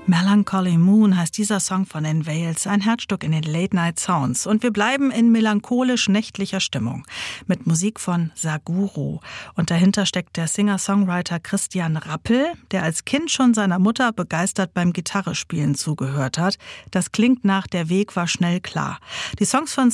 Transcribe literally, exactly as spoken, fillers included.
Melancholy Moon heißt dieser Song von den Veils, ein Herzstück in den Late Night Sounds. Und wir bleiben in melancholisch-nächtlicher Stimmung mit Musik von Saguro. Und dahinter steckt der Singer-Songwriter Christian Rappel, der als Kind schon seiner Mutter begeistert beim Gitarrespielen zugehört hat. Das klingt nach Der Weg war schnell klar. Die Songs von